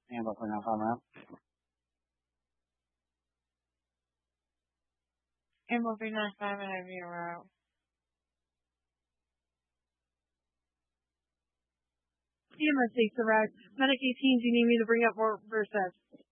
Ambo 495 route. Ambo 395 and IV route. EMS takes the route. Medic 18, do you need me to bring up more Versats?